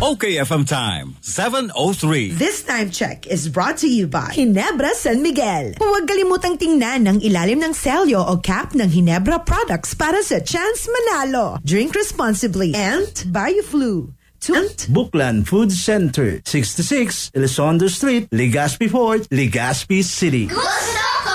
Okay FM time, 7:03. This time check is brought to you by Ginebra San Miguel. Huwag kalimutang tingnan ang ilalim ng selyo o cap ng Ginebra products para sa chance manalo. Drink responsibly and BioFlu. Bookland Food Center, 66 Elizondo Street, Legazpi Port, Legazpi City.